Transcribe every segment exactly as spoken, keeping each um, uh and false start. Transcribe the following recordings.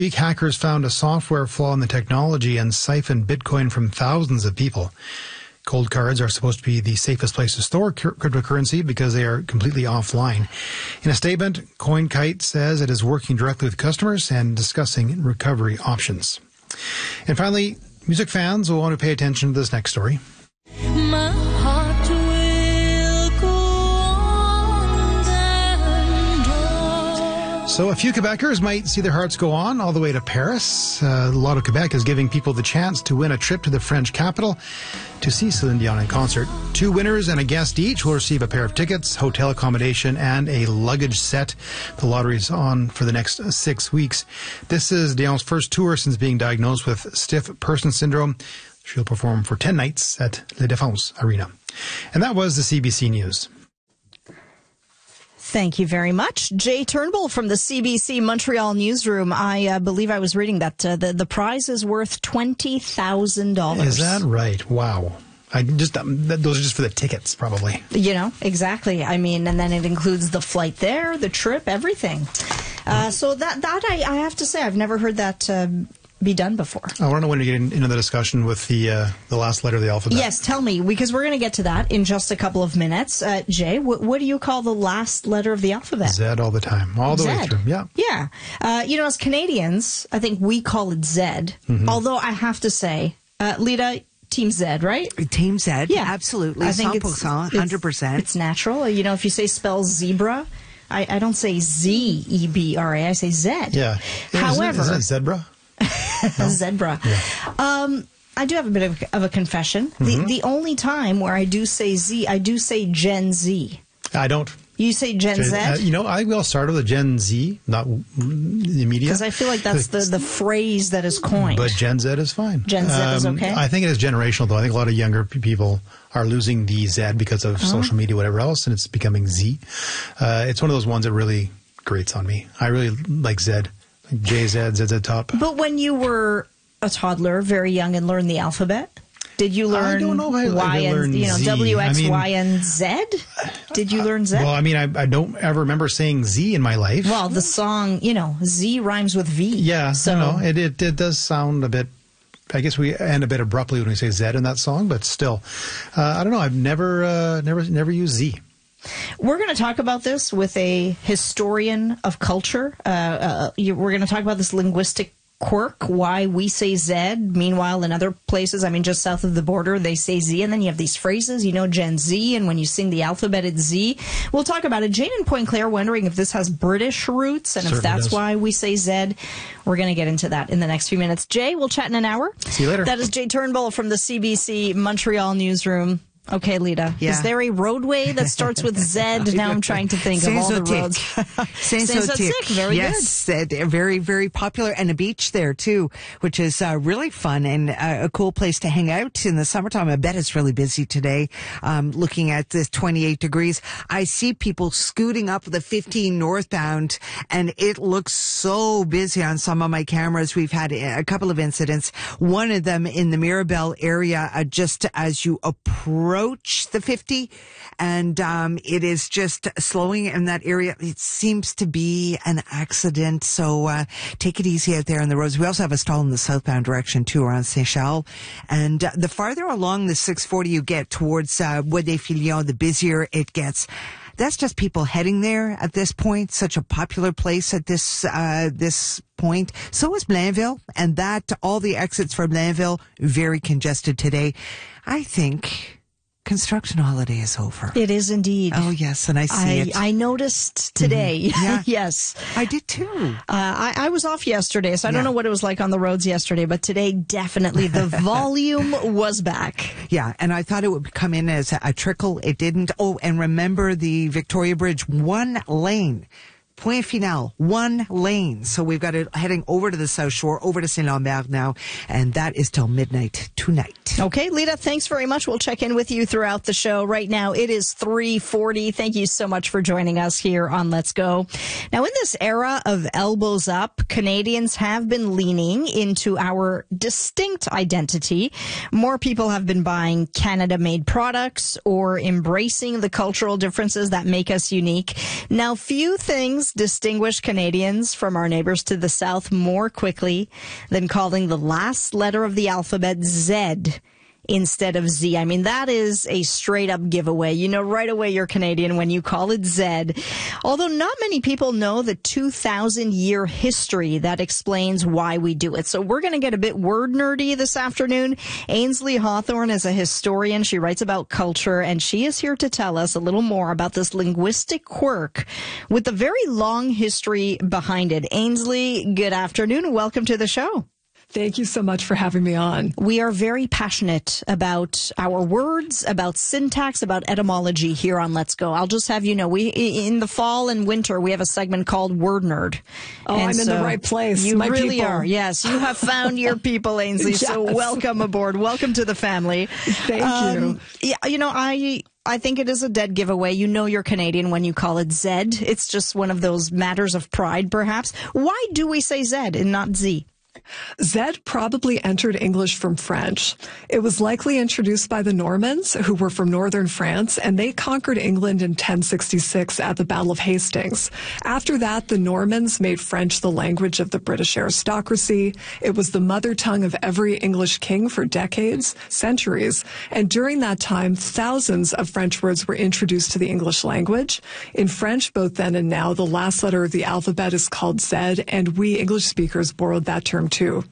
week, hackers found a software flaw in the technology and siphoned Bitcoin from thousands of people. Cold cards are supposed to be the safest place to store cryptocurrency because they are completely offline. In a statement, CoinKite says it is working directly with customers and discussing recovery options. And finally, music fans will want to pay attention to this next story. My heart will go on and on. So a few Quebecers might see their hearts go on all the way to Paris. Uh, a lot of Quebec is giving people the chance to win a trip to the French capital to see Celine Dion in concert. Two winners and a guest each will receive a pair of tickets, hotel accommodation, and a luggage set. The lottery's on for the next six weeks. This is Dion's first tour since being diagnosed with stiff person syndrome. She'll perform for ten nights at La Défense Arena. And that was the C B C News. Thank you very much. Jay Turnbull from the C B C Montreal newsroom. I uh, believe I was reading that uh, the, the prize is worth twenty thousand dollars. Is that right? Wow. I just um, those are just for the tickets, probably. You know, exactly. I mean, and then it includes the flight there, the trip, everything. Uh, so that, that I, I have to say, I've never heard that uh, be done before. I want to know when you get in, into the discussion with the uh, the last letter of the alphabet. Yes, tell me, because we're going to get to that in just a couple of minutes. Uh, Jay, what, what do you call the last letter of the alphabet? Z all the time, all the Z. way through. Yeah. Yeah. Uh, you know, as Canadians, I think we call it Z. Mm-hmm. Although I have to say, uh, Lita, Team Z, right? Team Z, yeah, absolutely. I think it's one hundred percent. It's, it's natural. You know, if you say spell zebra, I, I don't say Z E B R A, I say Z. Yeah. However, isn't it zebra? No? Zebra. Yeah. Um, I do have a bit of, of a confession. Mm-hmm. The the only time where I do say Z, I do say Gen Z. I don't. You say Gen, Gen Z? Uh, you know, I will start with a Gen Z, not the media. Because I feel like that's the, the phrase that is coined. But Gen Z is fine. Gen Z um, is okay? I think it is generational, though. I think a lot of younger people are losing the Z because of oh. social media, whatever else, and it's becoming Z. Uh, it's one of those ones that really grates on me. I really like Z. J Z, Z Z top. But when you were a toddler, very young, and learned the alphabet, did you learn I don't know I, Y I and you know Z. W X I mean, Y and Z? Did you learn Z? Well, I mean, I, I don't ever remember saying Z in my life. Well, the song, you know, Z rhymes with V. Yeah, so no, it, it it does sound a bit. I guess we end a bit abruptly when we say Z in that song, but still, uh, I don't know. I've never uh, never never used Z. We're going to talk about this with a historian of culture. Uh, uh, you, we're going to talk about this linguistic quirk, why we say Z. Meanwhile, in other places, I mean, just south of the border, they say Z. And then you have these phrases, you know, Gen Z. And when you sing the alphabet, it's Z. We'll talk about it. Jane in Point Claire wondering if this has British roots and Certainly if that's does. why we say Z. We're going to get into that in the next few minutes. Jay, we'll chat in an hour. See you later. That is Jay Turnbull from the C B C Montreal newsroom. Okay, Lita. Yeah. Is there a roadway that starts with Z? Now I'm trying to think of all the roads. Saint-Zotique. Very yes, good. Yes, very, very popular. And a beach there, too, which is uh, really fun and uh, a cool place to hang out in the summertime. I bet it's really busy today. Um, looking at this twenty-eight degrees, I see people scooting up the fifteen northbound, and it looks so busy on some of my cameras. We've had a couple of incidents. One of them in the Mirabel area, uh, just as you approach approach the fifty, and um, it is just slowing in that area. It seems to be an accident, so uh, take it easy out there on the roads. We also have a stall in the southbound direction, too, around Saint-Charles. And uh, the farther along the six forty you get towards uh, Bois des Filions, the busier it gets. That's just people heading there at this point. Such a popular place at this uh, this point. So is Blainville, and that all the exits from Blainville very congested today. I think construction holiday is over. It is indeed. Oh, yes, and I see I, it. I noticed today. Mm-hmm. Yeah. Yes. I did too. Uh, I, I was off yesterday, so I yeah. don't know what it was like on the roads yesterday, but today definitely the volume was back. Yeah, and I thought it would come in as a, a trickle. It didn't. Oh, and remember the Victoria Bridge, one lane. Point final, one lane. So we've got it heading over to the South Shore, over to Saint Lambert now, and that is till midnight tonight. Okay, Lita, thanks very much. We'll check in with you throughout the show. Right now, it is three forty. Thank you so much for joining us here on Let's Go. Now, in this era of elbows up, Canadians have been leaning into our distinct identity. More people have been buying Canada-made products or embracing the cultural differences that make us unique. Now, few things let's distinguish Canadians from our neighbors to the south more quickly than calling the last letter of the alphabet Z instead of Z. I mean, that is a straight up giveaway. You know right away you're Canadian when you call it Z. Although not many people know the two thousand year history that explains why we do it. So we're going to get a bit word nerdy this afternoon. Ainsley Hawthorne is a historian. She writes about culture, and she is here to tell us a little more about this linguistic quirk with a very long history behind it. Ainsley, good afternoon. Welcome to the show. Thank you so much for having me on. We are very passionate about our words, about syntax, about etymology here on Let's Go. I'll just have you know, we in the fall and winter, we have a segment called Word Nerd. Oh, and I'm so in the right place. You My really people. are. Yes, you have found your people, Ainsley. Yes. So welcome aboard. Welcome to the family. Thank um, you. Yeah, you know, I... I think it is a dead giveaway. You know you're Canadian when you call it Z. It's just one of those matters of pride, perhaps. Why do we say Z and not Z? Z probably entered English from French. It was likely introduced by the Normans, who were from northern France, and they conquered England in ten sixty-six at the Battle of Hastings. After that, the Normans made French the language of the British aristocracy. It was the mother tongue of every English king for decades, centuries, and during that time, thousands of French words were introduced to the English language. In French, both then and now, the last letter of the alphabet is called Z, and we English speakers borrowed that term too.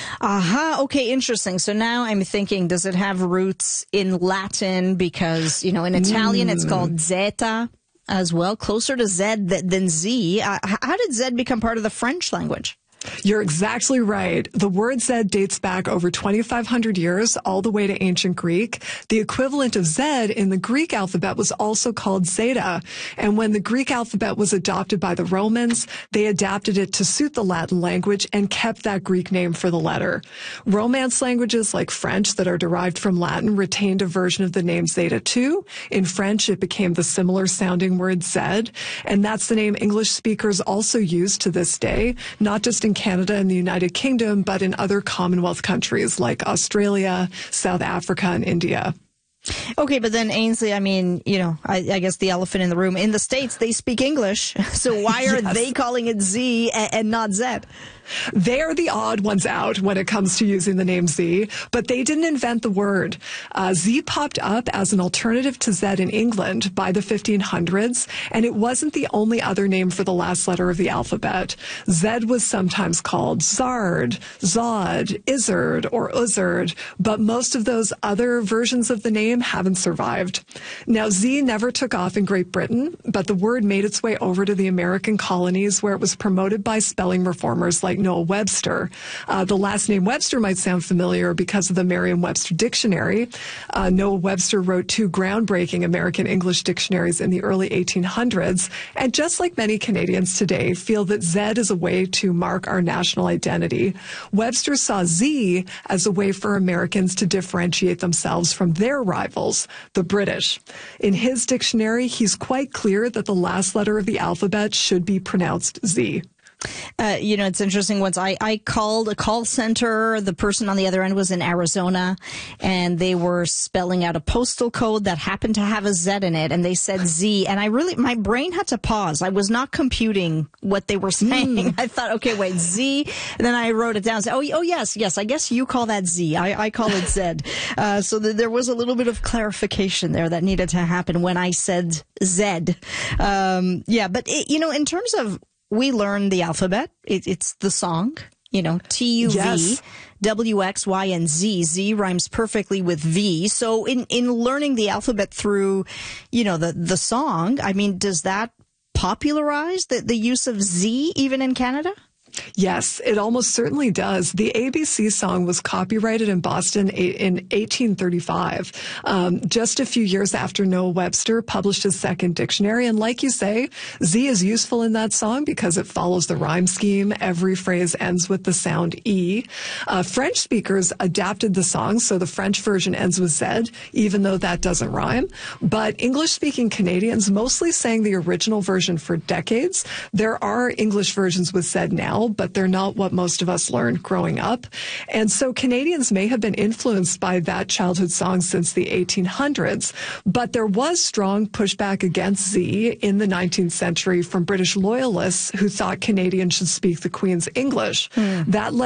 Aha. Okay. Interesting. So now I'm thinking, does it have roots in Latin? Because, you know, in Italian, mm. it's called zeta as well, closer to Z than Z. Uh, how did Z become part of the French language? You're exactly right. The word Z dates back over twenty-five hundred years, all the way to ancient Greek. The equivalent of Z in the Greek alphabet was also called zeta. And when the Greek alphabet was adopted by the Romans, they adapted it to suit the Latin language and kept that Greek name for the letter. Romance languages like French that are derived from Latin retained a version of the name zeta too. In French, it became the similar sounding word Z. And that's the name English speakers also use to this day, not just in Canada and the United Kingdom, but in other Commonwealth countries like Australia, South Africa, and India. Okay, but then Ainsley, I mean, you know, I, I guess the elephant in the room. In the States, they speak English. So why are Yes. they calling it Z and, and not Z? They're the odd ones out when it comes to using the name Z, but they didn't invent the word. Uh, Z popped up as an alternative to Z in England by the fifteen hundreds, and it wasn't the only other name for the last letter of the alphabet. Z was sometimes called Zard, Zod, Izzard, or Uzzard, but most of those other versions of the name haven't survived. Now, Z never took off in Great Britain, but the word made its way over to the American colonies, where it was promoted by spelling reformers like Noah Webster. Uh, the last name Webster might sound familiar because of the Merriam-Webster dictionary. Uh, Noah Webster wrote two groundbreaking American English dictionaries in the early eighteen hundreds, and just like many Canadians today, feel that Z is a way to mark our national identity. Webster saw Z as a way for Americans to differentiate themselves from their rivals, the British. In his dictionary, he's quite clear that the last letter of the alphabet should be pronounced Z. Uh, you know, it's interesting. Once I, I called a call center, the person on the other end was in Arizona, and they were spelling out a postal code that happened to have a Z in it, and they said Z. And I really, my brain had to pause. I was not computing what they were saying. Mm. I thought, okay, wait, Z. And then I wrote it down. Said, oh, oh, yes, yes. I guess you call that Z. I, I call it Z. Uh, so th- there was a little bit of clarification there that needed to happen when I said Z. Um, yeah, but it, you know, in terms of we learned the alphabet. It, it's the song, you know, T U V, yes. W, X, Y, and Z. Z rhymes perfectly with V. So in, in learning the alphabet through, you know, the, the song, I mean, does that popularize the, the use of Z even in Canada? Yes, it almost certainly does. The A B C song was copyrighted in Boston in eighteen thirty-five, um, just a few years after Noah Webster published his second dictionary. And like you say, Z is useful in that song because it follows the rhyme scheme. Every phrase ends with the sound E. Uh, French speakers adapted the song, so the French version ends with Z, even though that doesn't rhyme. But English-speaking Canadians mostly sang the original version for decades. There are English versions with Z now, now, but they're not what most of us learned growing up. And so Canadians may have been influenced by that childhood song since the eighteen hundreds, but there was strong pushback against Z in the nineteenth century from British loyalists who thought Canadians should speak the Queen's English. Hmm. That led